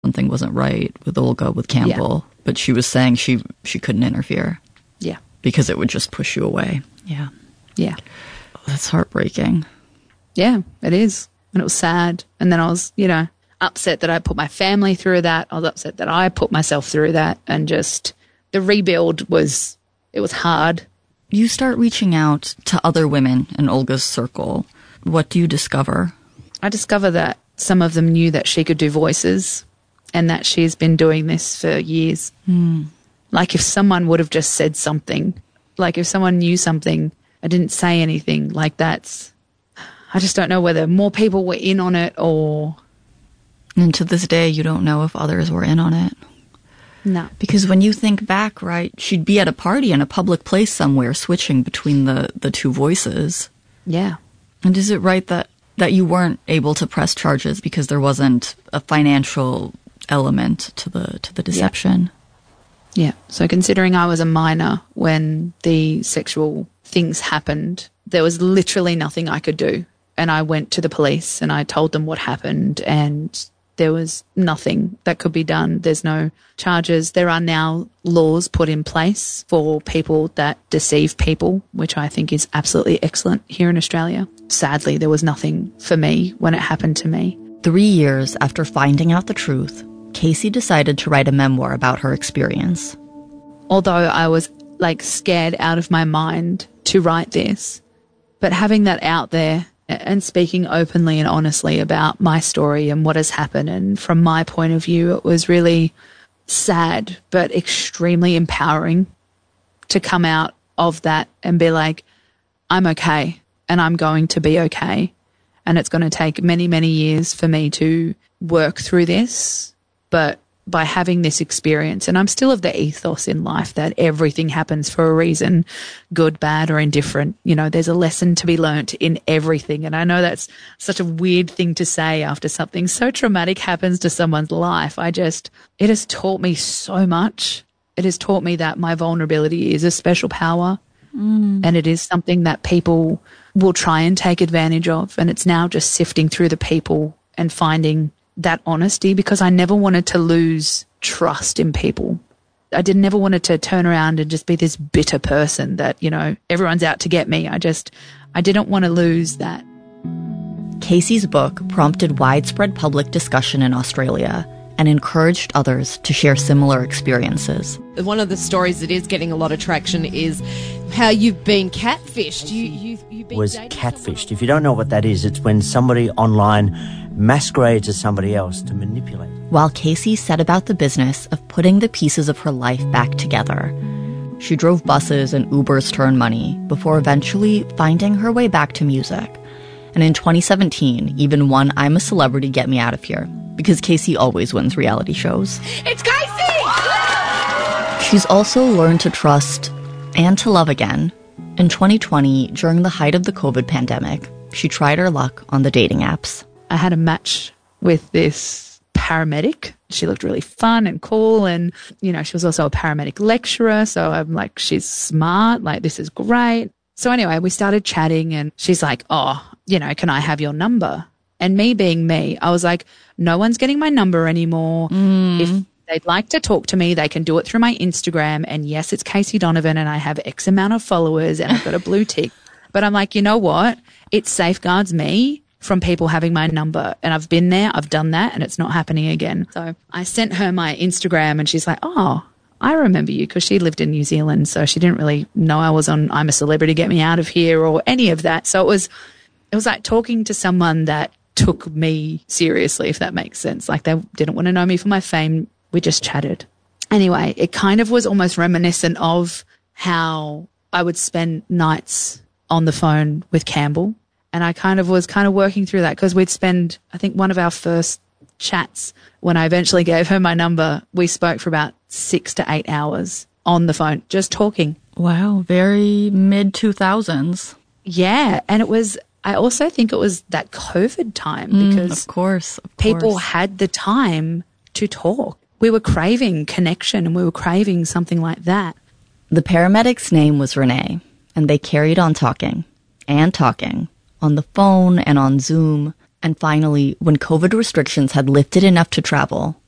something wasn't right with Olga, with Campbell, but she was saying she couldn't interfere. Yeah. Because it would just push you away. Yeah. Yeah. Oh, that's heartbreaking. Yeah, it is. And it was sad. And then I was, upset that I put my family through that. I was upset that I put myself through that. And just the rebuild was hard. You start reaching out to other women in Olga's circle. What do you discover? I discover that some of them knew that she could do voices and that she's been doing this for years. Like if someone would have just said something, like if someone knew something, I didn't say anything, like that's, I just don't know whether more people were in on it or... And to this day, you don't know if others were in on it. No. Because when you think back, right, she'd be at a party in a public place somewhere switching between the two voices. Yeah. And is it right that you weren't able to press charges because there wasn't a financial element to the deception? Yeah. So considering I was a minor when the sexual things happened, there was literally nothing I could do. And I went to the police and I told them what happened and there was nothing that could be done. There's no charges. There are now laws put in place for people that deceive people, which I think is absolutely excellent here in Australia. Sadly, there was nothing for me when it happened to me. 3 years after finding out the truth, Casey decided to write a memoir about her experience. Although I was scared out of my mind to write this, but having that out there and speaking openly and honestly about my story and what has happened, and from my point of view, it was really sad but extremely empowering to come out of that and be like, I'm okay and I'm going to be okay. And it's going to take many, many years for me to work through this. But by having this experience, and I'm still of the ethos in life that everything happens for a reason, good, bad, or indifferent. There's a lesson to be learnt in everything. And I know that's such a weird thing to say after something so traumatic happens to someone's life. It has taught me so much. It has taught me that my vulnerability is a special power. And it is something that people will try and take advantage of. And it's now just sifting through the people and finding that honesty, because I never wanted to lose trust in people. I never wanted to turn around and just be this bitter person that, everyone's out to get me. I didn't want to lose that. Casey's book prompted widespread public discussion in Australia and encouraged others to share similar experiences. One of the stories that is getting a lot of traction is how you've been catfished. You've been catfished. If you don't know what that is, it's when somebody online masquerades as somebody else to manipulate. While Casey set about the business of putting the pieces of her life back together, she drove buses and Ubers to earn money before eventually finding her way back to music. And in 2017, even won I'm a Celebrity, Get Me Out of Here, because Casey always wins reality shows. It's Casey! She's also learned to trust and to love again. In 2020, during the height of the COVID pandemic, she tried her luck on the dating apps. I had a match with this paramedic. She looked really fun and cool, and, she was also a paramedic lecturer, so I'm like, she's smart, this is great. So anyway, we started chatting and she's like, can I have your number? And me being me, I was like, no one's getting my number anymore. If they'd like to talk to me, they can do it through my Instagram. And yes, it's Casey Donovan and I have X amount of followers and I've got a blue tick. But I'm like, you know what? It safeguards me from people having my number. And I've been there, I've done that, and it's not happening again. So I sent her my Instagram and she's like, oh, I remember you, because she lived in New Zealand. So she didn't really know I was on I'm a Celebrity, Get Me Out of Here or any of that. So it was like talking to someone that took me seriously, if that makes sense. Like they didn't want to know me for my fame. We just chatted. Anyway, it kind of was almost reminiscent of how I would spend nights on the phone with Campbell. And I was working through that, because we'd spend, I think one of our first chats, when I eventually gave her my number, we spoke for about 6 to 8 hours on the phone, just talking. Wow, very mid-2000s. Yeah, and I also think it was that COVID time, because of course. People had the time to talk. We were craving connection and we were craving something like that. The paramedic's name was Renee, and they carried on talking and talking on the phone and on Zoom. And finally, when COVID restrictions had lifted enough to travel,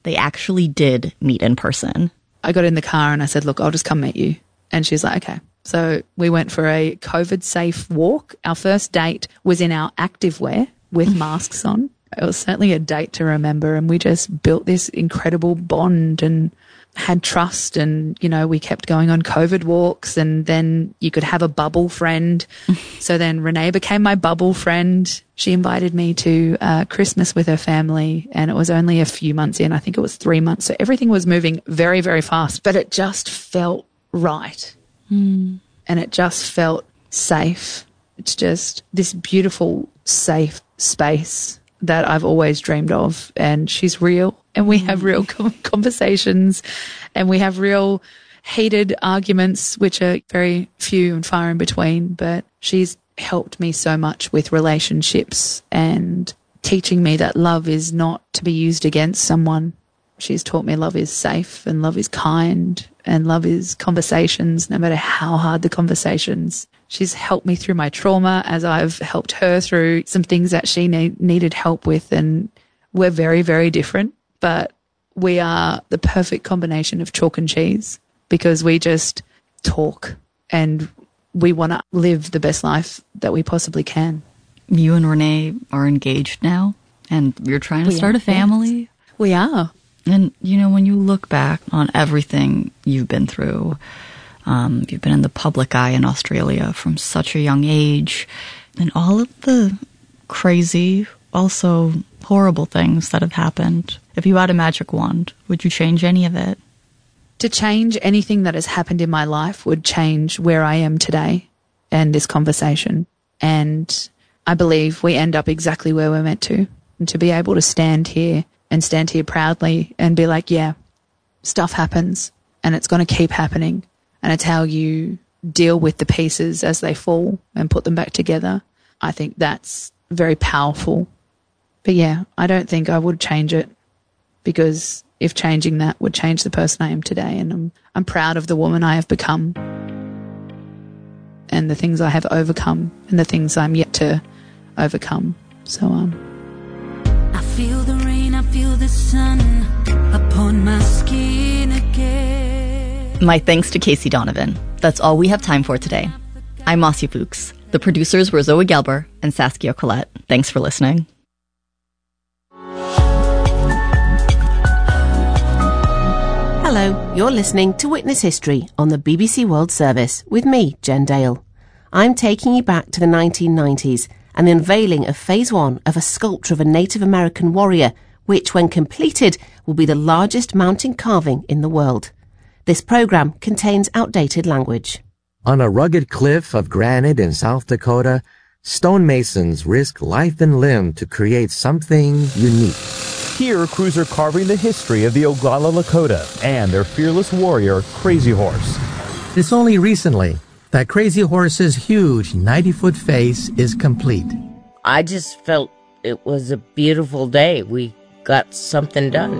they actually did meet in person. I got in the car and I said, look, I'll just come meet you. And she's like, okay. So we went for a COVID-safe walk. Our first date was in our activewear with masks on. It was certainly a date to remember, and we just built this incredible bond and had trust. And, you know, we kept going on COVID walks, and then you could have a bubble friend. So then Renee became my bubble friend. She invited me to Christmas with her family, and it was only a few months in. I think it was 3 months. So everything was moving very, very fast, but it just felt right. And it just felt safe. It's just this beautiful, safe space that I've always dreamed of. And she's real, and we have real conversations, and we have real heated arguments, which are very few and far in between. But she's helped me so much with relationships and teaching me that love is not to be used against someone. She's taught me love is safe, and love is kind, and love is conversations, no matter how hard the conversations. She's helped me through my trauma as I've helped her through some things that she needed help with. And we're very, very different, but we are the perfect combination of chalk and cheese, because we just talk and we want to live the best life that we possibly can. You and Renee are engaged now, and you're trying to start a family. Yes. We are. And, you know, when you look back on everything you've been through, you've been in the public eye in Australia from such a young age, and all of the crazy, also horrible things that have happened. If you had a magic wand, would you change any of it? To change anything that has happened in my life would change where I am today and this conversation. And I believe we end up exactly where we're meant to. And to be able to stand here proudly and be like, yeah, stuff happens and it's going to keep happening. And it's how you deal with the pieces as they fall and put them back together. I think that's very powerful. But yeah, I don't think I would change it, because if changing that would change the person I am today. And I'm proud of the woman I have become, and the things I have overcome, and the things I'm yet to overcome. So, I feel the rain, I feel the sun upon my skin again. My thanks to Casey Donovan. That's all we have time for today. I'm Marcia Fuchs. The producers were Zoe Gelber and Saskia Collette. Thanks for listening. Hello, you're listening to Witness History on the BBC World Service with me, Jen Dale. I'm taking you back to the 1990s and the unveiling of Phase 1 of a sculpture of a Native American warrior, which, when completed, will be the largest mountain carving in the world. This programme contains outdated language. On a rugged cliff of granite in South Dakota, stonemasons risk life and limb to create something unique. Here, crews are carving the history of the Oglala Lakota and their fearless warrior, Crazy Horse. It's only recently that Crazy Horse's huge 90-foot face is complete. I just felt it was a beautiful day. We got something done.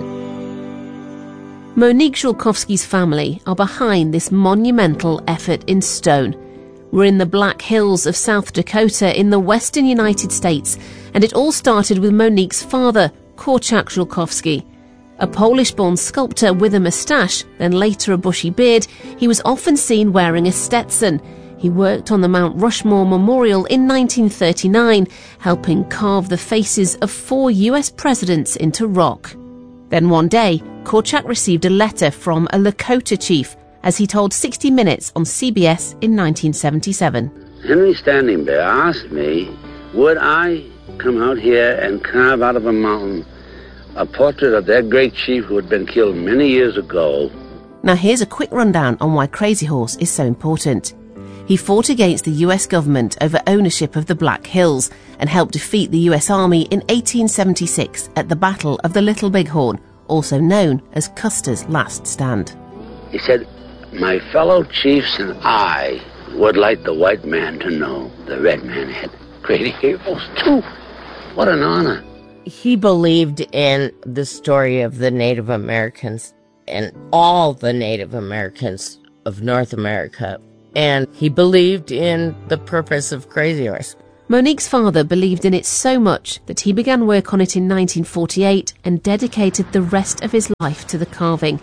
Monique Szulkowski's family are behind this monumental effort in stone. We're in the Black Hills of South Dakota in the western United States, and it all started with Monique's father, Korczak Szulkowski. A Polish-born sculptor with a moustache, then later a bushy beard, he was often seen wearing a Stetson. He worked on the Mount Rushmore Memorial in 1939, helping carve the faces of 4 US presidents into rock. Then one day, Korczak received a letter from a Lakota chief, as he told 60 Minutes on CBS in 1977. Henry Standing Bear asked me, would I come out here and carve out of a mountain a portrait of that great chief who had been killed many years ago. Now here's a quick rundown on why Crazy Horse is so important. He fought against the US government over ownership of the Black Hills and helped defeat the US Army in 1876 at the Battle of the Little Bighorn, also known as Custer's Last Stand. He said, my fellow chiefs and I would like the white man to know the red man had great heroes too. What an honor. He believed in the story of the Native Americans and all the Native Americans of North America. And he believed in the purpose of Crazy Horse. Monique's father believed in it so much that he began work on it in 1948 and dedicated the rest of his life to the carving.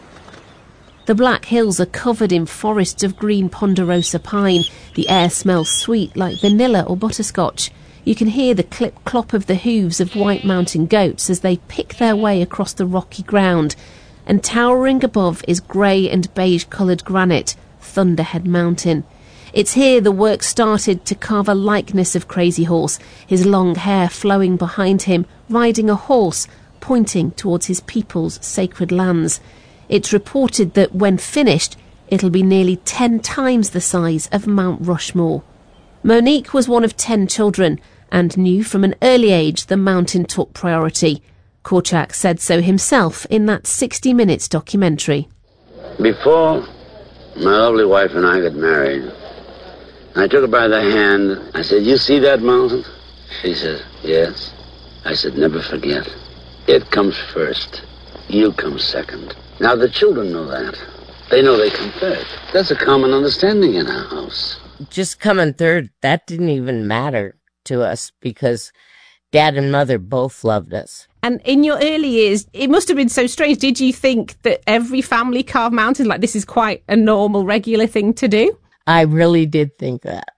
The Black Hills are covered in forests of green ponderosa pine. The air smells sweet like vanilla or butterscotch. You can hear the clip-clop of the hooves of White Mountain goats as they pick their way across the rocky ground. And towering above is grey and beige-coloured granite, Thunderhead Mountain. It's here the work started to carve a likeness of Crazy Horse, his long hair flowing behind him, riding a horse, pointing towards his people's sacred lands. It's reported that when finished, it'll be nearly 10 times the size of Mount Rushmore. Monique was one of 10 children and knew from an early age the mountain took priority. Korczak said so himself in that 60 Minutes documentary. Before my lovely wife and I got married, I took her by the hand. I said, "You see that mountain?" She said, "Yes." I said, "Never forget. It comes first. You come second." Now the children know that. They know they come third. That's a common understanding in our house. Just coming third, that didn't even matter to us because Dad and Mother both loved us. And in your early years, it must have been so strange. Did you think that every family carved mountains? Like, this is quite a normal, regular thing to do? I really did think that.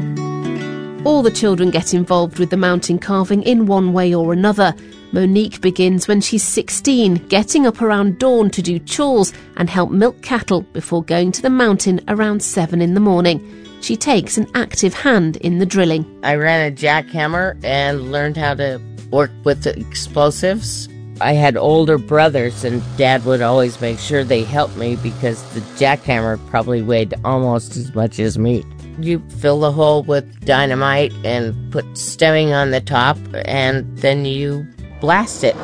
All the children get involved with the mountain carving in one way or another. Monique begins when she's 16, getting up around dawn to do chores and help milk cattle before going to the mountain around 7 in the morning. She takes an active hand in the drilling. I ran a jackhammer and learned how to work with the explosives. I had older brothers, and Dad would always make sure they helped me because the jackhammer probably weighed almost as much as me. You fill the hole with dynamite and put stemming on the top, and then you blast it.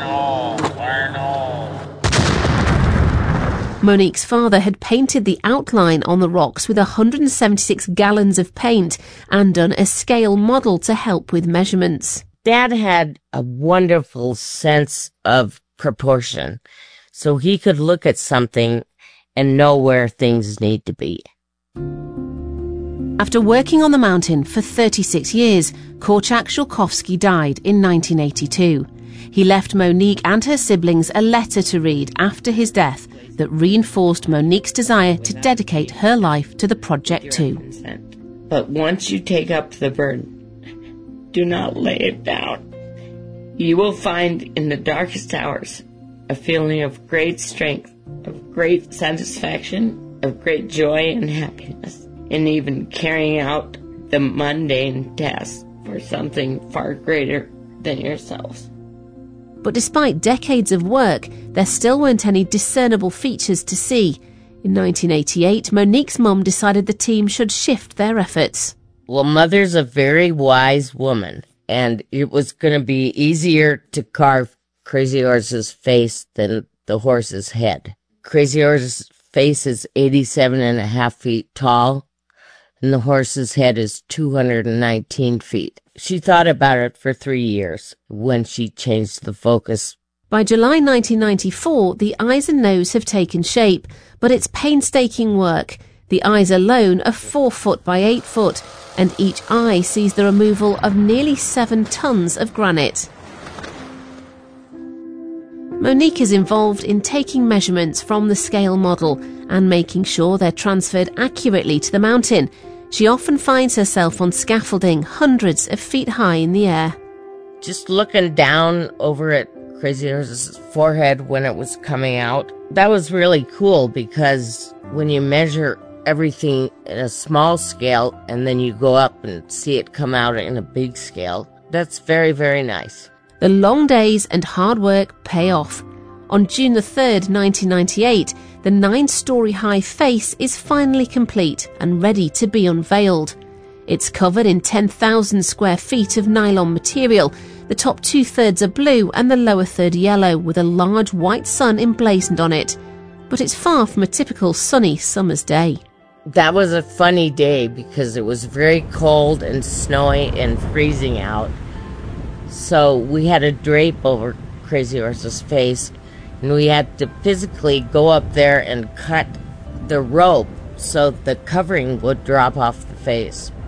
Monique's father had painted the outline on the rocks with 176 gallons of paint and done a scale model to help with measurements. Dad had a wonderful sense of proportion, so he could look at something and know where things need to be. After working on the mountain for 36 years, Korczak Szulkowski died in 1982. He left Monique and her siblings a letter to read after his death that reinforced Monique's desire to dedicate her life to the project too. But once you take up the burden, do not lay it down. You will find in the darkest hours a feeling of great strength, of great satisfaction, of great joy and happiness, in even carrying out the mundane task for something far greater than yourselves. But despite decades of work, there still weren't any discernible features to see. In 1988, Monique's mum decided the team should shift their efforts. Well, Mother's a very wise woman, and it was going to be easier to carve Crazy Horse's face than the horse's head. Crazy Horse's face is 87.5 feet tall, and the horse's head is 219 feet. She thought about it for 3 years when she changed the focus. By July 1994, the eyes and nose have taken shape, but it's painstaking work. The eyes alone are 4 foot by 8 foot, and each eye sees the removal of nearly 7 tons of granite. Monique is involved in taking measurements from the scale model and making sure they're transferred accurately to the mountain. She often finds herself on scaffolding hundreds of feet high in the air. Just looking down over at Crazy Horse's forehead when it was coming out, that was really cool because when you measure everything in a small scale and then you go up and see it come out in a big scale, that's very, very nice. The long days and hard work pay off. On June the 3rd, 1998, the 9-story high face is finally complete and ready to be unveiled. It's covered in 10,000 square feet of nylon material. The top 2/3 are blue and the lower third yellow, with a large white sun emblazoned on it. But it's far from a typical sunny summer's day. That was a funny day because it was very cold and snowy and freezing out. So we had a drape over Crazy Horse's face, and we had to physically go up there and cut the rope so the covering would drop off the face.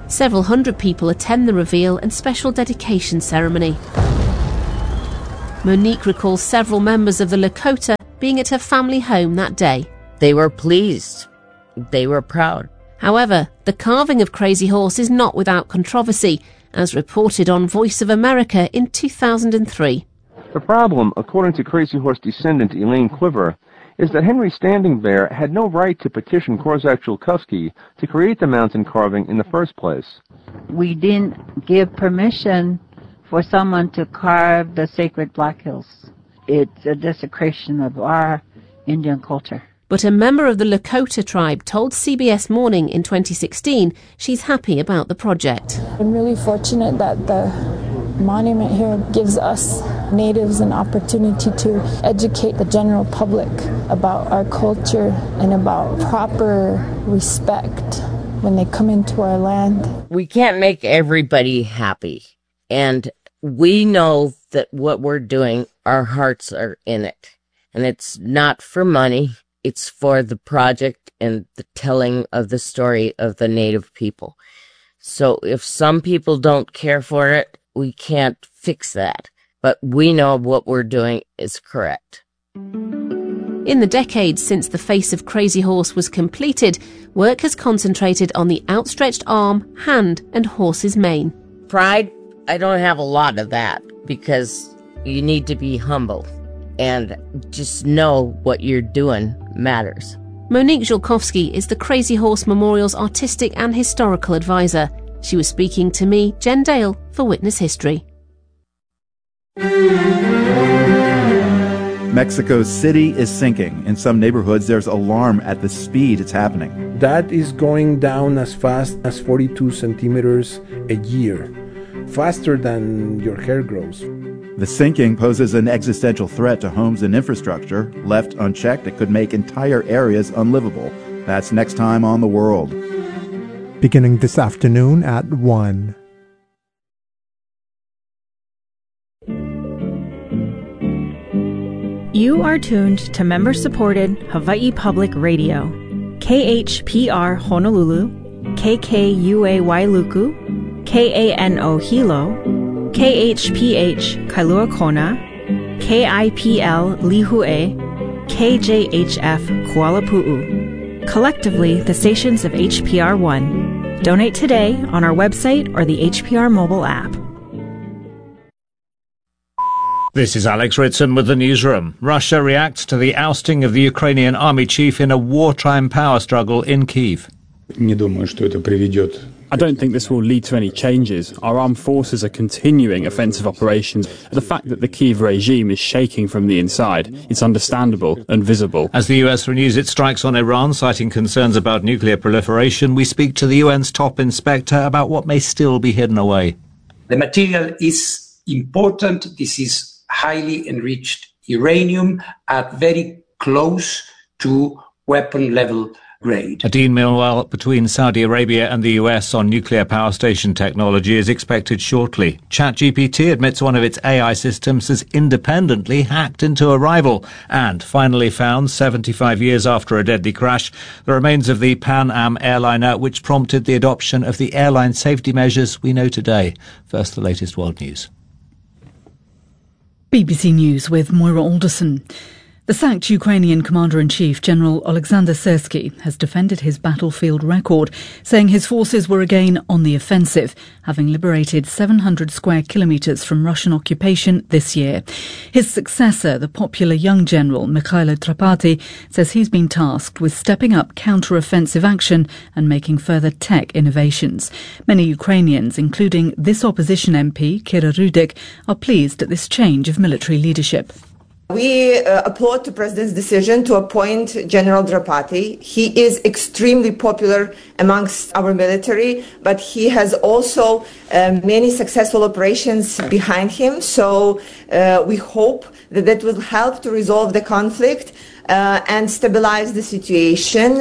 Several hundred people attend the reveal and special dedication ceremony. Monique recalls several members of the Lakota being at her family home that day. They were pleased. They were proud. However, the carving of Crazy Horse is not without controversy, as reported on Voice of America in 2003. The problem, according to Crazy Horse descendant Elaine Cliver, is that Henry Standing Bear had no right to petition Korczak-Chulkowski to create the mountain carving in the first place. We didn't give permission for someone to carve the sacred Black Hills. It's a desecration of our Indian culture. But a member of the Lakota tribe told CBS Morning in 2016 she's happy about the project. I'm really fortunate that the monument here gives us natives an opportunity to educate the general public about our culture and about proper respect when they come into our land. We can't make everybody happy. And we know that what we're doing, our hearts are in it. And it's not for money. It's for the project and the telling of the story of the Native people. So if some people don't care for it, we can't fix that. But we know what we're doing is correct. In the decades since the face of Crazy Horse was completed, work has concentrated on the outstretched arm, hand, and horse's mane. Pride, I don't have a lot of that because you need to be humble and just know what you're doing matters. Monique Chulkowski is the Crazy Horse Memorial's artistic and historical advisor. She was speaking to me, Jen Dale, for Witness History. Mexico City is sinking. In some neighborhoods, there's alarm at the speed it's happening. That is going down as fast as 42 centimeters a year, faster than your hair grows. The sinking poses an existential threat to homes and infrastructure. Left unchecked, it could make entire areas unlivable. That's next time on The World. Beginning this afternoon at 1. You are tuned to member-supported Hawaii Public Radio. KHPR Honolulu, KKUA Wailuku, KANO Hilo, KHPH Kailua Kona, KIPL Lihue, KJHF Kuala Pu'u. Collectively, the stations of HPR1. Donate today on our website or the HPR mobile app. This is Alex Ritson with the newsroom. Russia reacts to the ousting of the Ukrainian army chief in a wartime power struggle in Kyiv. I don't think this will lead to any changes. Our armed forces are continuing offensive operations. The fact that the Kyiv regime is shaking from the inside, it's understandable and visible. As the US renews its strikes on Iran, citing concerns about nuclear proliferation, we speak to the UN's top inspector about what may still be hidden away. The material is important. This is highly enriched uranium at very close to weapon level grade. A deal, meanwhile, between Saudi Arabia and the US on nuclear power station technology is expected shortly. ChatGPT admits one of its AI systems has independently hacked into a rival and finally found, 75 years after a deadly crash, the remains of the Pan Am airliner, which prompted the adoption of the airline safety measures we know today. First, the latest world news. BBC News with Moira Alderson. The sacked Ukrainian Commander-in-Chief, General Alexander Syrsky, has defended his battlefield record, saying his forces were again on the offensive, having liberated 700 square kilometres from Russian occupation this year. His successor, the popular young general, Mikhailo Trapati, says he's been tasked with stepping up counter-offensive action and making further tech innovations. Many Ukrainians, including this opposition MP, Kira Rudik, are pleased at this change of military leadership. We applaud the President's decision to appoint General Drapati. He is extremely popular amongst our military, but he has also many successful operations behind him. So we hope that that will help to resolve the conflict and stabilize the situation.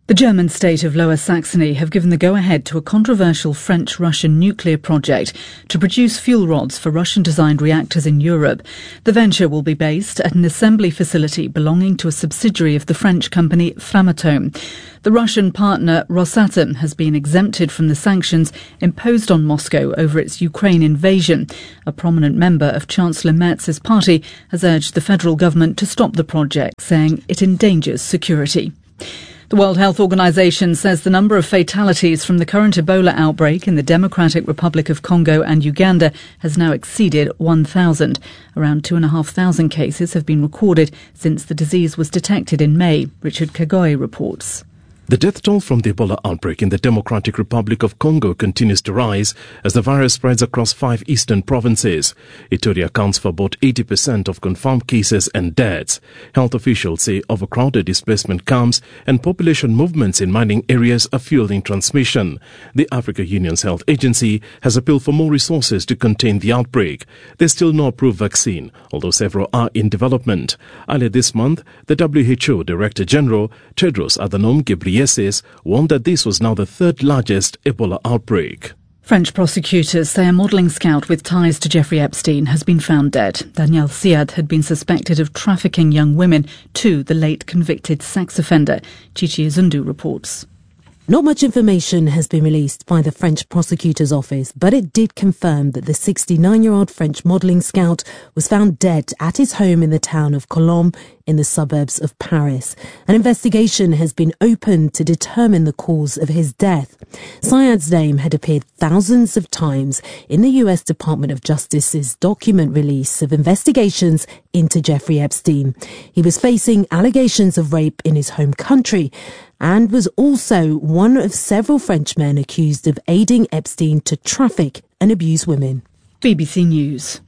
The German state of Lower Saxony have given the go-ahead to a controversial French-Russian nuclear project to produce fuel rods for Russian-designed reactors in Europe. The venture will be based at an assembly facility belonging to a subsidiary of the French company Framatome. The Russian partner Rosatom has been exempted from the sanctions imposed on Moscow over its Ukraine invasion. A prominent member of Chancellor Merz's party has urged the federal government to stop the project, saying it endangers security. The World Health Organization says the number of fatalities from the current Ebola outbreak in the Democratic Republic of Congo and Uganda has now exceeded 1,000. Around 2,500 cases have been recorded since the disease was detected in May. Richard Kagoy reports. The death toll from the Ebola outbreak in the Democratic Republic of Congo continues to rise as the virus spreads across 5 eastern provinces. Ituri accounts for about 80% of confirmed cases and deaths. Health officials say overcrowded displacement camps and population movements in mining areas are fueling transmission. The Africa Union's health agency has appealed for more resources to contain the outbreak. There's still no approved vaccine, although several are in development. Earlier this month, the WHO Director General, Tedros Adhanom Ghebreyesus, warned that this was now the third largest Ebola outbreak. French prosecutors say a modelling scout with ties to Jeffrey Epstein has been found dead. Daniel Siad had been suspected of trafficking young women to the late convicted sex offender. Chichi Zundu reports. Not much information has been released by the French prosecutor's office, but it did confirm that the 69-year-old French modelling scout was found dead at his home in the town of Colombes in the suburbs of Paris. An investigation has been opened to determine the cause of his death. Syed's name had appeared thousands of times in the US Department of Justice's document release of investigations into Jeffrey Epstein. He was facing allegations of rape in his home country and was also one of several Frenchmen accused of aiding Epstein to traffic and abuse women. BBC News.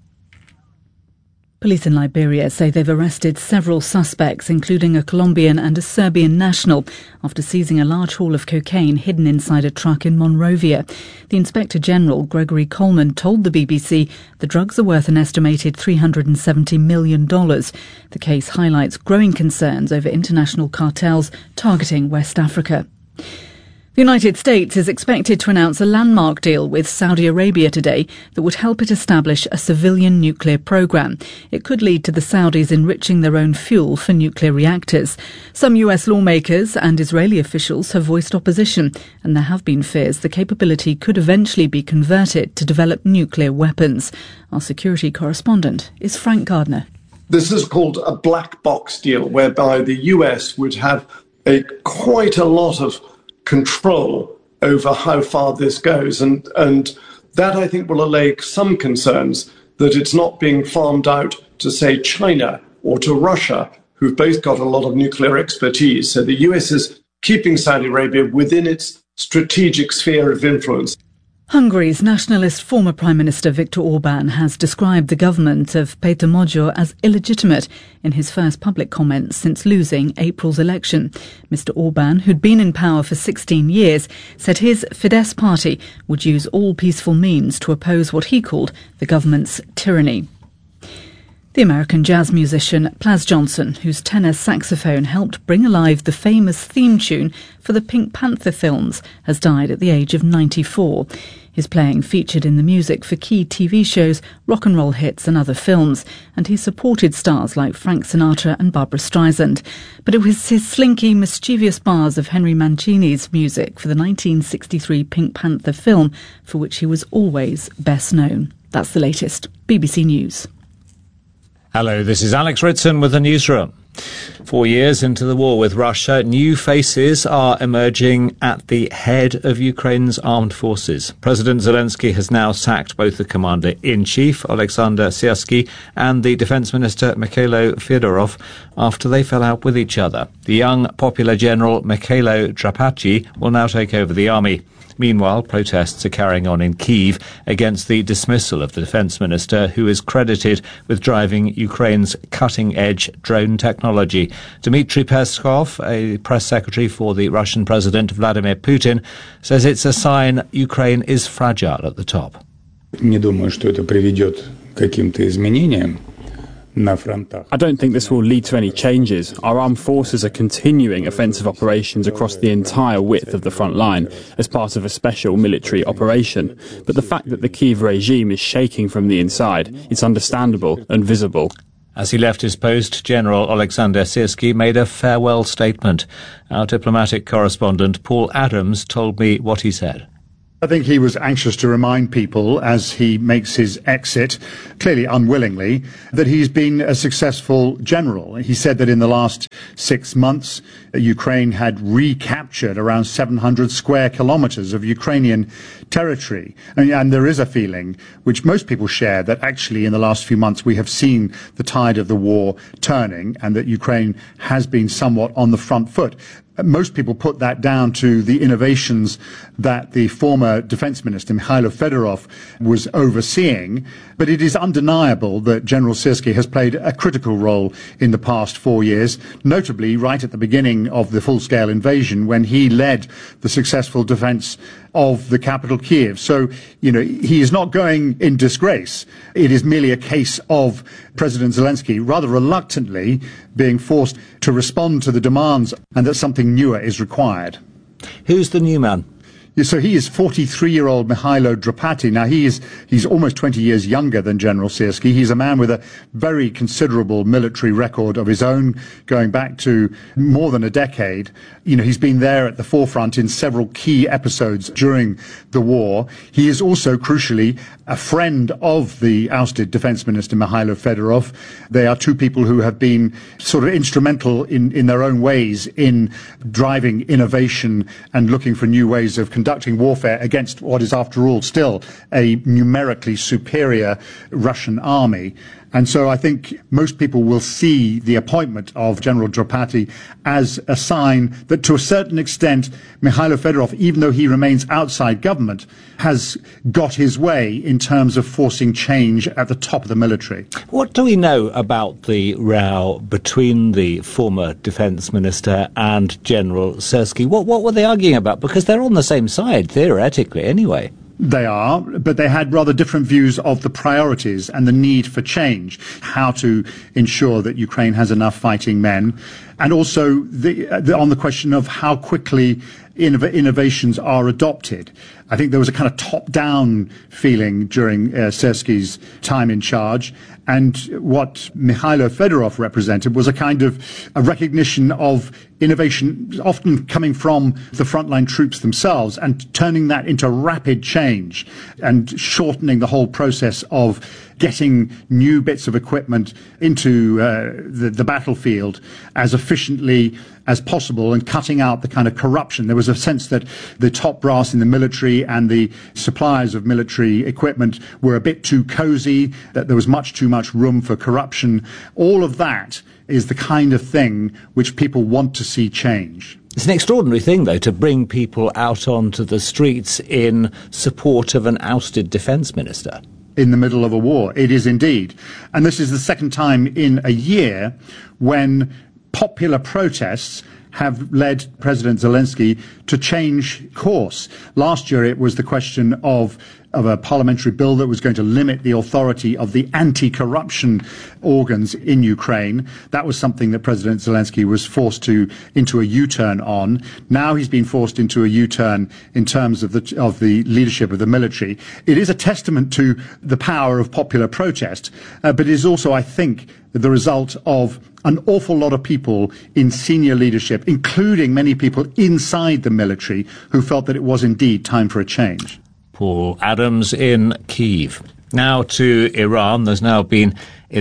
Police in Liberia say they've arrested several suspects, including a Colombian and a Serbian national, after seizing a large haul of cocaine hidden inside a truck in Monrovia. The Inspector General, Gregory Coleman, told the BBC the drugs are worth an estimated $370 million. The case highlights growing concerns over international cartels targeting West Africa. The United States is expected to announce a landmark deal with Saudi Arabia today that would help it establish a civilian nuclear program. It could lead to the Saudis enriching their own fuel for nuclear reactors. Some US lawmakers and Israeli officials have voiced opposition, and there have been fears the capability could eventually be converted to develop nuclear weapons. Our security correspondent is Frank Gardner. This is called a black box deal, whereby the US would have quite a lot of control over how far this goes. And that, I think, will allay some concerns that it's not being farmed out to, say, China or to Russia, who've both got a lot of nuclear expertise. So the US is keeping Saudi Arabia within its strategic sphere of influence. Hungary's nationalist former Prime Minister Viktor Orban has described the government of Peter Magyar as illegitimate in his first public comments since losing April's election. Mr. Orban, who'd been in power for 16 years, said his Fidesz party would use all peaceful means to oppose what he called the government's tyranny. The American jazz musician Plas Johnson, whose tenor saxophone helped bring alive the famous theme tune for the Pink Panther films, has died at the age of 94. His playing featured in the music for key TV shows, rock and roll hits and other films, and he supported stars like Frank Sinatra and Barbra Streisand. But it was his slinky, mischievous bars of Henry Mancini's music for the 1963 Pink Panther film for which he was always best known. That's the latest. BBC News. Hello, this is Alex Ritson with the newsroom. 4 years into the war with Russia, new faces are emerging at the head of Ukraine's armed forces. President Zelensky has now sacked both the Commander-in-Chief, Alexander Syrsky, and the Defence Minister, Mikhailo Fedorov, after they fell out with each other. The young, popular General Mikhailo Drapachy will now take over the army. Meanwhile, protests are carrying on in Kyiv against the dismissal of the defence minister, who is credited with driving Ukraine's cutting-edge drone technology. Dmitry Peskov, a press secretary for the Russian President Vladimir Putin, says it's a sign Ukraine is fragile at the top. Не думаю, что это приведет к каким-то изменениям. I don't think this will lead to any changes. Our armed forces are continuing offensive operations across the entire width of the front line as part of a special military operation. But the fact that the Kyiv regime is shaking from the inside, it's understandable and visible. As he left his post, General Alexander Syrsky made a farewell statement. Our diplomatic correspondent Paul Adams told me what he said. I think he was anxious to remind people as he makes his exit, clearly unwillingly, that he's been a successful general. He said that in the last 6 months, Ukraine had recaptured around 700 square kilometers of Ukrainian territory. And there is a feeling, which most people share, that actually in the last few months we have seen the tide of the war turning and that Ukraine has been somewhat on the front foot. Most people put that down to the innovations that the former defense minister, Mikhailo Fedorov, was overseeing. But it is undeniable that General Syrsky has played a critical role in the past 4 years, notably right at the beginning of the full-scale invasion when he led the successful defense of the capital, Kyiv. So, he is not going in disgrace. It is merely a case of President Zelensky rather reluctantly being forced to respond to the demands and that something newer is required. Who's the new man? So he is 43-year-old Mihailo Drapati. Now, he's almost 20 years younger than General Syrsky. He's a man with a very considerable military record of his own, going back to more than a decade. He's been there at the forefront in several key episodes during the war. He is also, crucially, a friend of the ousted defense minister, Mikhailo Fedorov. They are two people who have been sort of instrumental in their own ways in driving innovation and looking for new ways of conducting warfare against what is, after all, still a numerically superior Russian army. And so I think most people will see the appointment of General Drapati as a sign that, to a certain extent, Mikhailo Fedorov, even though he remains outside government, has got his way in terms of forcing change at the top of the military. What do we know about the row between the former defence minister and General Syrsky? What were they arguing about? Because they're on the same side, theoretically, anyway. They are, but they had rather different views of the priorities and the need for change, how to ensure that Ukraine has enough fighting men, and also on the question of how quickly innovations are adopted. I think there was a kind of top-down feeling during Syrsky's time in charge, and what Mikhailo Fedorov represented was a kind of a recognition of innovation often coming from the frontline troops themselves and turning that into rapid change and shortening the whole process of getting new bits of equipment into the battlefield as efficiently as possible and cutting out the kind of corruption. There was a sense that the top brass in the military and the suppliers of military equipment were a bit too cozy, that there was much too much room for corruption. All of that is the kind of thing which people want to see change. It's an extraordinary thing, though, to bring people out onto the streets in support of an ousted defence minister. In the middle of a war. It is indeed. And this is the second time in a year when popular protests have led President Zelensky to change course. Last year it was the question of a parliamentary bill that was going to limit the authority of the anti-corruption organs in Ukraine. That was something that President Zelensky was forced into a U-turn on. Now he's been forced into a U-turn in terms of the leadership of the military. It is a testament to the power of popular protest, but it is also, I think, the result of an awful lot of people in senior leadership, including many people inside the military, who felt that it was indeed time for a change. Paul Adams in Kyiv. Now to Iran. There's now been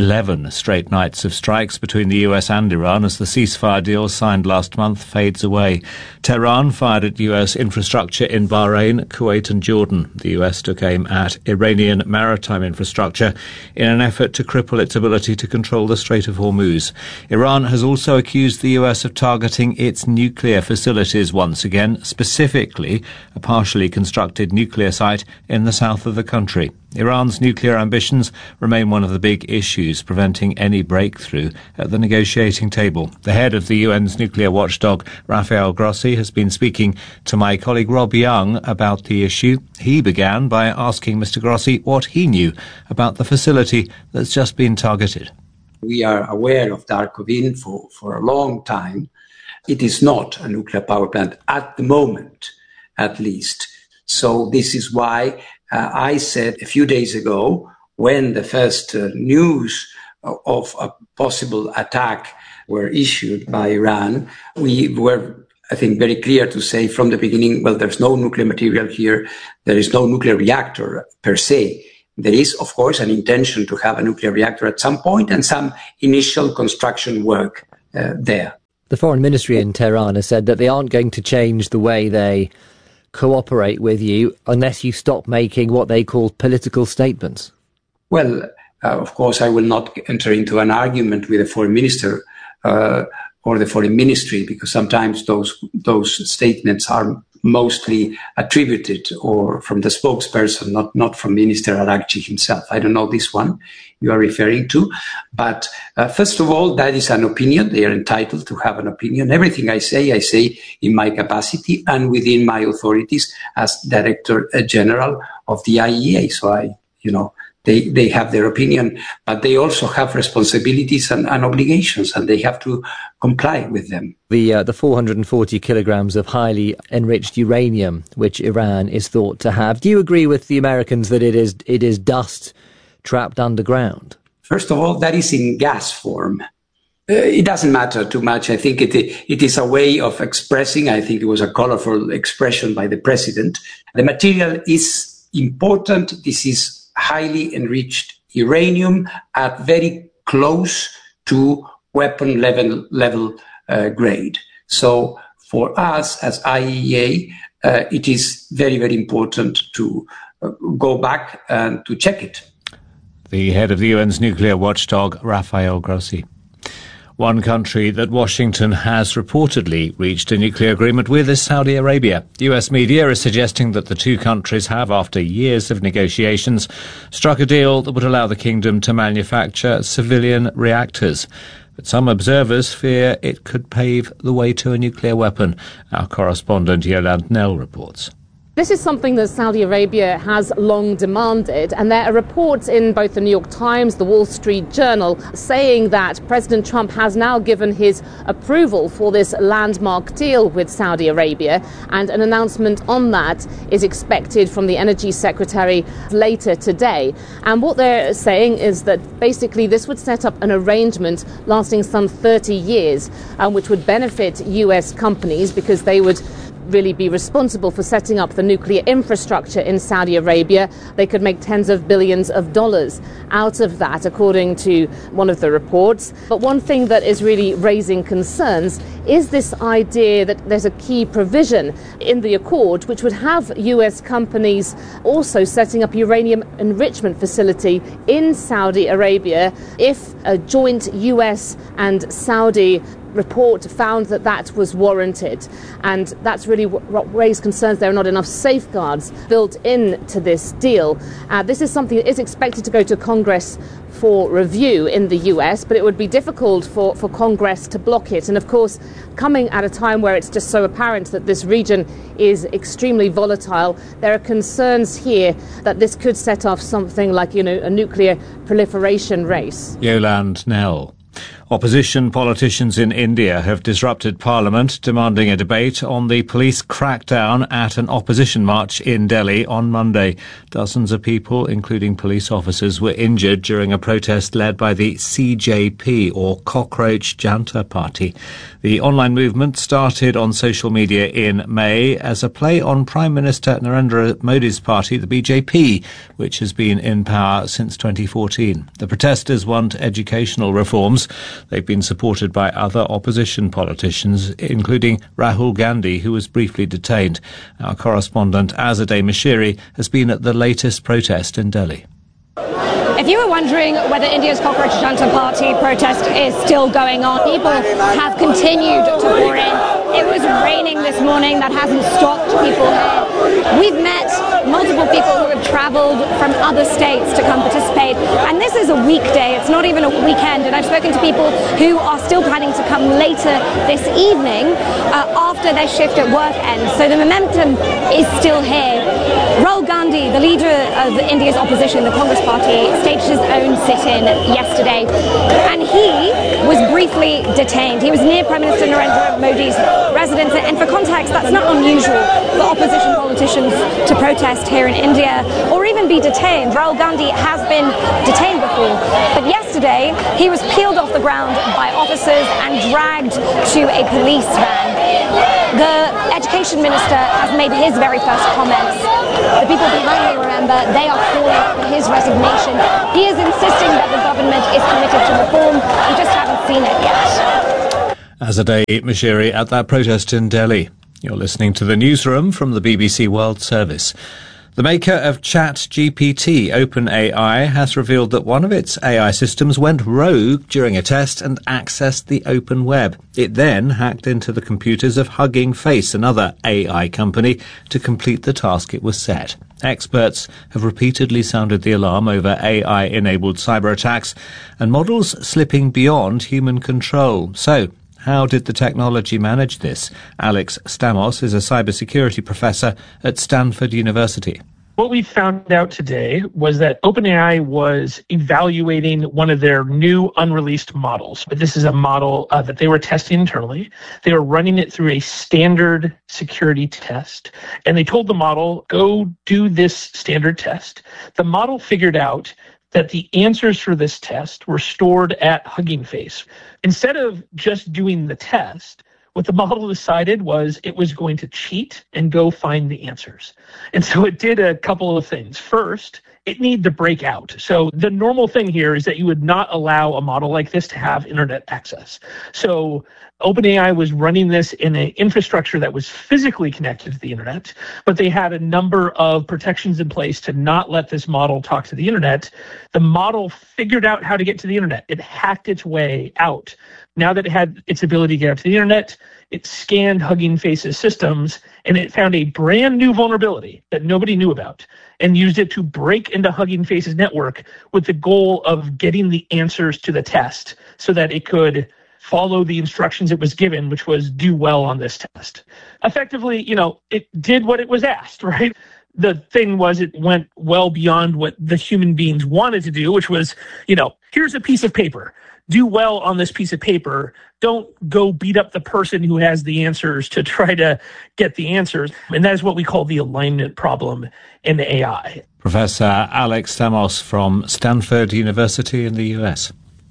11 straight nights of strikes between the US and Iran as the ceasefire deal signed last month fades away. Tehran fired at US infrastructure in Bahrain, Kuwait and Jordan. The US took aim at Iranian maritime infrastructure in an effort to cripple its ability to control the Strait of Hormuz. Iran has also accused the US of targeting its nuclear facilities once again, specifically a partially constructed nuclear site in the south of the country. Iran's nuclear ambitions remain one of the big issues preventing any breakthrough at the negotiating table. The head of the UN's nuclear watchdog, Rafael Grossi, has been speaking to my colleague Rob Young about the issue. He began by asking Mr. Grossi what he knew about the facility that's just been targeted. We are aware of Darkovin for a long time. It is not a nuclear power plant at the moment, at least. So this is why I said a few days ago, when the first news of a possible attack were issued by Iran, we were, I think, very clear to say from the beginning, well, there's no nuclear material here. There is no nuclear reactor per se. There is, of course, an intention to have a nuclear reactor at some point and some initial construction work there. The Foreign Ministry in Tehran has said that they aren't going to change the way they cooperate with you unless you stop making what they call political statements. Well, of course, I will not enter into an argument with the foreign minister or the foreign ministry, because sometimes those statements are mostly attributed or from the spokesperson, not from Minister Arakci himself. I don't know this one you are referring to. But first of all, that is an opinion. They are entitled to have an opinion. Everything I say in my capacity and within my authorities as Director General of the IAEA. So they have their opinion, but they also have responsibilities and obligations, and they have to comply with them. The 440 kilograms of highly enriched uranium, which Iran is thought to have, do you agree with the Americans that it is dust trapped underground? First of all, that is in gas form. It doesn't matter too much. I think it is a way of expressing. I think it was a colorful expression by the president. The material is important. This is highly enriched uranium at very close to weapon level grade. So for us as IAEA, it is very, very important to go back and to check it. The head of the UN's nuclear watchdog, Rafael Grossi. One country that Washington has reportedly reached a nuclear agreement with is Saudi Arabia. US media is suggesting that the two countries have, after years of negotiations, struck a deal that would allow the kingdom to manufacture civilian reactors. But some observers fear it could pave the way to a nuclear weapon. Our correspondent Yolande Nell reports. This is something that Saudi Arabia has long demanded, and there are reports in both the New York Times, the Wall Street Journal, saying that President Trump has now given his approval for this landmark deal with Saudi Arabia, and an announcement on that is expected from the Energy Secretary later today. And what they're saying is that basically this would set up an arrangement lasting some 30 years, which would benefit US companies because they would really be responsible for setting up the nuclear infrastructure in Saudi Arabia. They could make tens of billions of dollars out of that, according to one of the reports. But one thing that is really raising concerns is this idea that there's a key provision in the accord which would have US companies also setting up uranium enrichment facility in Saudi Arabia if a joint US and Saudi report found that was warranted. And that's really what raised concerns. There are not enough safeguards built into this deal. This is something that is expected to go to Congress for review in the US, but it would be difficult for Congress to block it. And of course, coming at a time where it's just so apparent that this region is extremely volatile, there are concerns here that this could set off something like, a nuclear proliferation race. Yolande Nell. Opposition politicians in India have disrupted Parliament, demanding a debate on the police crackdown at an opposition march in Delhi on Monday. Dozens of people, including police officers, were injured during a protest led by the CJP, or Cockroach Janta Party. The online movement started on social media in May as a play on Prime Minister Narendra Modi's party, the BJP, which has been in power since 2014. The protesters want educational reforms. They've been supported by other opposition politicians, including Rahul Gandhi, who was briefly detained. Our correspondent Azadeh Mashiri has been at the latest protest in Delhi. If you were wondering whether India's Cockroach Janta Party protest is still going on, people have continued to pour in. It was raining this morning. That hasn't stopped people here. We've met multiple people who have travelled from other states to come participate. And this is a weekday, it's not even a weekend. And I've spoken to people who are still planning to come later this evening after their shift at work ends. So the momentum is still here. Rahul Gandhi, the leader of India's opposition, the Congress Party, staged his own sit-in yesterday. And he was briefly detained. He was near Prime Minister Narendra Modi's residence. And for context, that's not unusual for opposition politicians to protest here in India or even be detained. Rahul Gandhi has been detained before. But yesterday, he was peeled off the ground by officers and dragged to a police van. The education minister has made his very first comments. The people behind me, remember, they are calling for his resignation. He is insisting that the government is committed to reform. We just haven't seen it yet. Azadeh Mashiri at that protest in Delhi. You're listening to the newsroom from the BBC World Service. The maker of ChatGPT, OpenAI, has revealed that one of its AI systems went rogue during a test and accessed the open web. It then hacked into the computers of Hugging Face, another AI company, to complete the task it was set. Experts have repeatedly sounded the alarm over AI-enabled cyber attacks and models slipping beyond human control. So, how did the technology manage this? Alex Stamos is a cybersecurity professor at Stanford University. What we found out today was that OpenAI was evaluating one of their new unreleased models. But this is a model that they were testing internally. They were running it through a standard security test. And they told the model, go do this standard test. The model figured out that the answers for this test were stored at Hugging Face. Instead of just doing the test, what the model decided was it was going to cheat and go find the answers. And so it did a couple of things. First, it needed to break out. So the normal thing here is that you would not allow a model like this to have internet access. So OpenAI was running this in an infrastructure that was physically connected to the internet, but they had a number of protections in place to not let this model talk to the internet. The model figured out how to get to the internet. It hacked its way out. Now that it had its ability to get out to the internet, it scanned Hugging Face's systems, and it found a brand new vulnerability that nobody knew about and used it to break into Hugging Face's network with the goal of getting the answers to the test so that it could follow the instructions it was given, which was do well on this test. Effectively, it did what it was asked, right? The thing was it went well beyond what the human beings wanted to do, which was, here's a piece of paper. Do well on this piece of paper. Don't go beat up the person who has the answers to try to get the answers. And that is what we call the alignment problem in AI. Professor Alex Stamos from Stanford University in the US.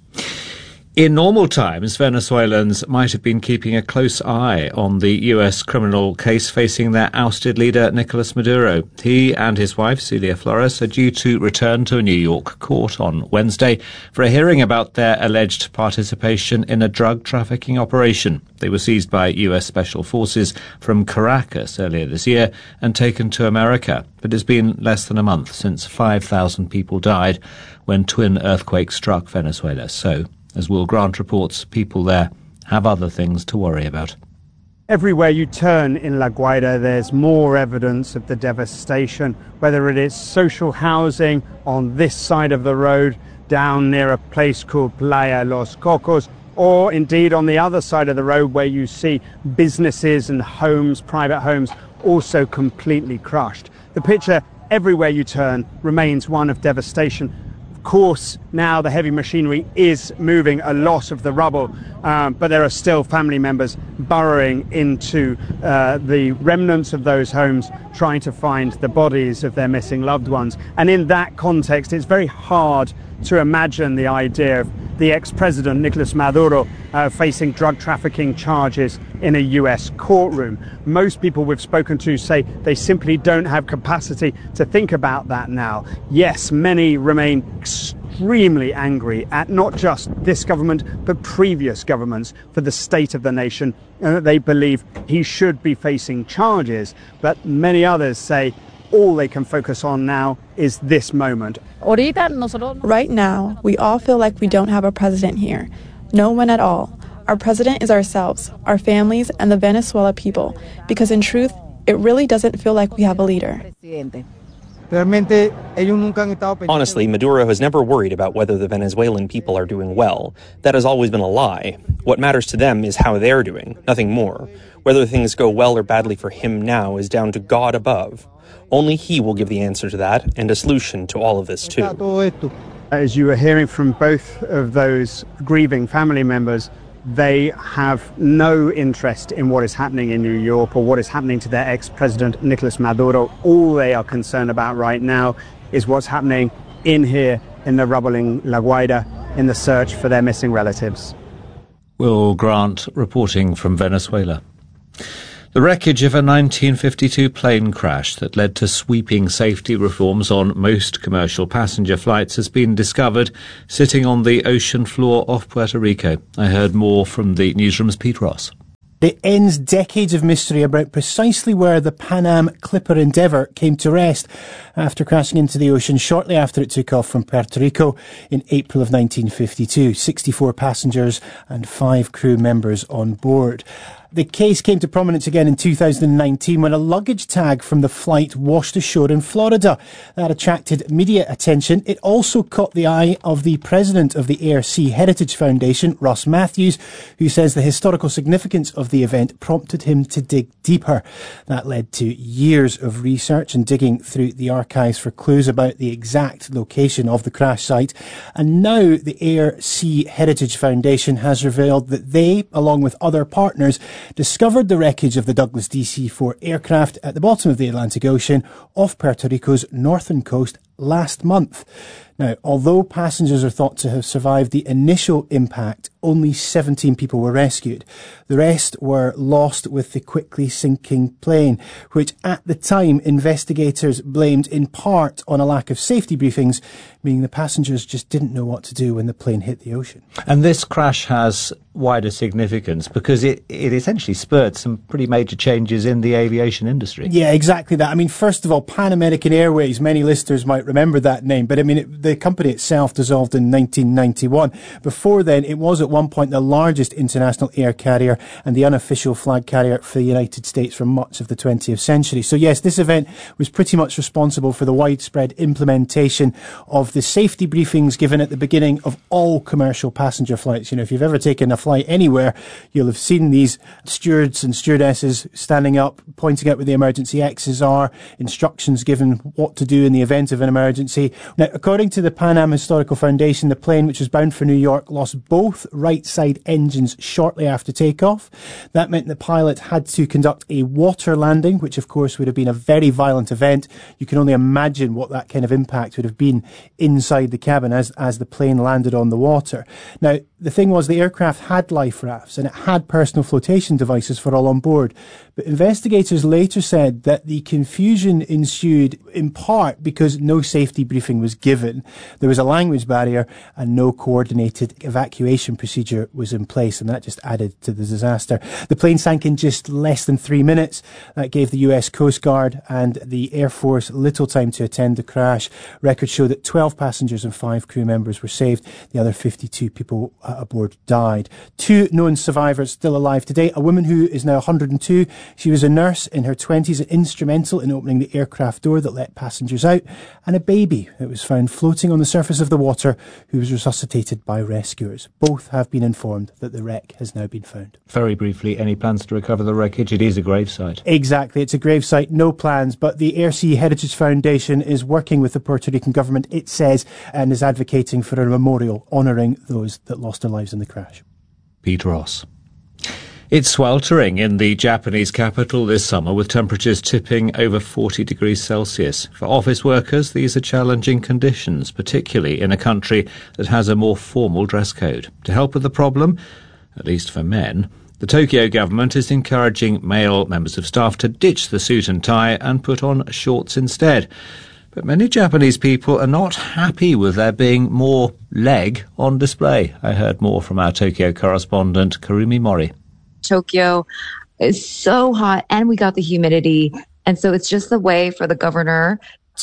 In normal times, Venezuelans might have been keeping a close eye on the U.S. criminal case facing their ousted leader, Nicolas Maduro. He and his wife, Celia Flores, are due to return to a New York court on Wednesday for a hearing about their alleged participation in a drug trafficking operation. They were seized by U.S. Special Forces from Caracas earlier this year and taken to America. But it's been less than a month since 5,000 people died when twin earthquakes struck Venezuela. So, as Will Grant reports, people there have other things to worry about. Everywhere you turn in La Guaira, there's more evidence of the devastation, whether it is social housing on this side of the road, down near a place called Playa Los Cocos, or indeed on the other side of the road where you see businesses and homes, private homes, also completely crushed. The picture everywhere you turn remains one of devastation. Of course, now the heavy machinery is moving a lot of the rubble, but there are still family members burrowing into the remnants of those homes, trying to find the bodies of their missing loved ones. And in that context, it's very hard to imagine the idea of the ex-president Nicolas Maduro facing drug trafficking charges in a US courtroom. Most people we've spoken to say they simply don't have capacity to think about that now. Yes, many remain extremely angry at not just this government but previous governments for the state of the nation, and that they believe he should be facing charges. But many others say all they can focus on now is this moment. Right now, we all feel like we don't have a president here. No one at all. Our president is ourselves, our families, and the Venezuela people, because in truth, it really doesn't feel like we have a leader. Honestly, Maduro has never worried about whether the Venezuelan people are doing well. That has always been a lie. What matters to them is how they're doing, nothing more. Whether things go well or badly for him now is down to God above. Only he will give the answer to that and a solution to all of this too. As you were hearing from both of those grieving family members, they have no interest in what is happening in New York or what is happening to their ex-president, Nicolas Maduro. All they are concerned about right now is what's happening in here in the rubble in La Guaira in the search for their missing relatives. Will Grant reporting from Venezuela. The wreckage of a 1952 plane crash that led to sweeping safety reforms on most commercial passenger flights has been discovered sitting on the ocean floor off Puerto Rico. I heard more from the newsroom's Pete Ross. It ends decades of mystery about precisely where the Pan Am Clipper Endeavour came to rest after crashing into the ocean shortly after it took off from Puerto Rico in April of 1952. 64 passengers and 5 crew members on board. The case came to prominence again in 2019 when a luggage tag from the flight washed ashore in Florida. That attracted media attention. It also caught the eye of the president of the Air Sea Heritage Foundation, Ross Matthews, who says the historical significance of the event prompted him to dig deeper. That led to years of research and digging through the archives for clues about the exact location of the crash site. And now the Air Sea Heritage Foundation has revealed that they, along with other partners, discovered the wreckage of the Douglas DC-4 aircraft at the bottom of the Atlantic Ocean off Puerto Rico's northern coast last month. Now, although passengers are thought to have survived the initial impact, only 17 people were rescued. The rest were lost with the quickly sinking plane, which at the time investigators blamed in part on a lack of safety briefings, meaning the passengers just didn't know what to do when the plane hit the ocean. And this crash has wider significance because it essentially spurred some pretty major changes in the aviation industry. Yeah, exactly that. I mean, first of all, Pan American Airways, many listeners might remember that name, but I mean, the company itself dissolved in 1991. Before then, it was at one point the largest international air carrier and the unofficial flag carrier for the United States for much of the 20th century. So yes, this event was pretty much responsible for the widespread implementation of the safety briefings given at the beginning of all commercial passenger flights. You know, if you've ever taken a flight anywhere, you'll have seen these stewards and stewardesses standing up, pointing out where the emergency exits are, instructions given what to do in the event of an emergency. Now, according to the Pan Am Historical Foundation, the plane, which was bound for New York, lost both right side engines shortly after takeoff. That meant the pilot had to conduct a water landing, which of course would have been a very violent event. You can only imagine what that kind of impact would have been inside the cabin as the plane landed on the water. Now, the thing was, the aircraft had life rafts and it had personal flotation devices for all on board. But investigators later said that the confusion ensued in part because no safety briefing was given. There was a language barrier and no coordinated evacuation procedure was in place, and that just added to the disaster. The plane sank in just less than 3 minutes. That gave the US Coast Guard and the Air Force little time to attend the crash. Records show that 12 passengers and 5 crew members were saved. The other 52 people aboard died. 2 known survivors still alive today. A woman who is now 102. She was a nurse in her 20s and instrumental in opening the aircraft door that let passengers out. And a baby that was found floating on the surface of the water who was resuscitated by rescuers. Both have been informed that the wreck has now been found. Very briefly, any plans to recover the wreckage? It is a gravesite. Exactly, it's a gravesite, no plans, but the Air Sea Heritage Foundation is working with the Puerto Rican government, it says, and is advocating for a memorial honouring those that lost their lives in the crash. Pete Ross. It's sweltering in the Japanese capital this summer, with temperatures tipping over 40 degrees Celsius. For office workers, these are challenging conditions, particularly in a country that has a more formal dress code. To help with the problem, at least for men, the Tokyo government is encouraging male members of staff to ditch the suit and tie and put on shorts instead. But many Japanese people are not happy with there being more leg on display. I heard more from our Tokyo correspondent, Karumi Mori. Tokyo is so hot and we got the humidity. And so it's just the way for the governor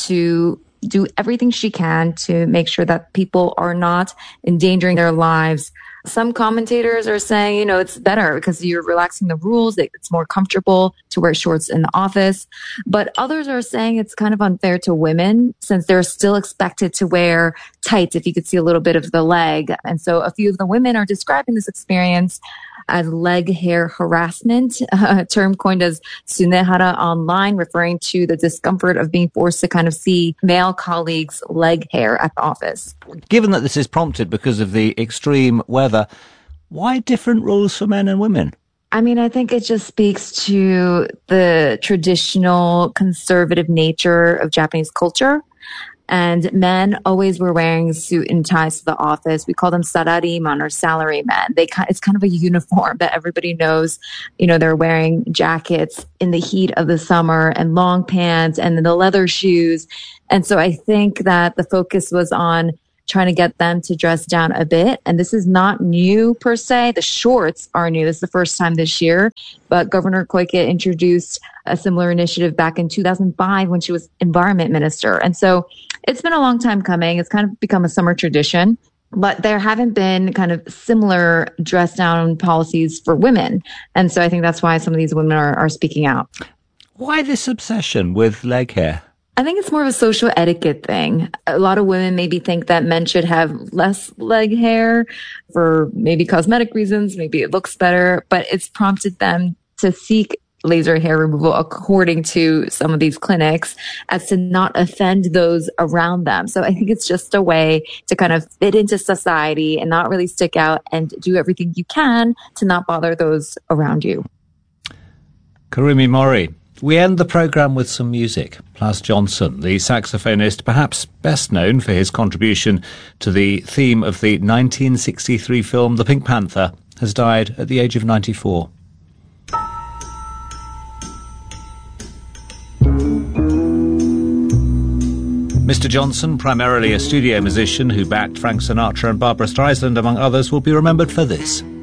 to do everything she can to make sure that people are not endangering their lives Some commentators are saying, it's better because you're relaxing the rules. It's more comfortable to wear shorts in the office. But others are saying it's kind of unfair to women since they're still expected to wear tights if you could see a little bit of the leg. And so a few of the women are describing this experience as leg hair harassment, a term coined as sunehara online, referring to the discomfort of being forced to kind of see male colleagues' leg hair at the office. Given that this is prompted because of the extreme weather, why different rules for men and women? I mean, I think it just speaks to the traditional conservative nature of Japanese culture. And men always were wearing suit and ties to the office. We call them sarariman or salarymen. It's kind of a uniform that everybody knows. They're wearing jackets in the heat of the summer and long pants and then the leather shoes. And so I think that the focus was on trying to get them to dress down a bit. And this is not new per se. The shorts are new. This is the first time this year. But Governor Koike introduced a similar initiative back in 2005 when she was environment minister. And so it's been a long time coming. It's kind of become a summer tradition. But there haven't been kind of similar dress down policies for women. And so I think that's why some of these women are speaking out. Why this obsession with leg hair? I think it's more of a social etiquette thing. A lot of women maybe think that men should have less leg hair for maybe cosmetic reasons. Maybe it looks better, but it's prompted them to seek laser hair removal, according to some of these clinics, as to not offend those around them. So I think it's just a way to kind of fit into society and not really stick out and do everything you can to not bother those around you. Kurumi Mori. We end the programme with some music. Plas Johnson, the saxophonist, perhaps best known for his contribution to the theme of the 1963 film The Pink Panther, has died at the age of 94. Mr. Johnson, primarily a studio musician who backed Frank Sinatra and Barbra Streisand, among others, will be remembered for this.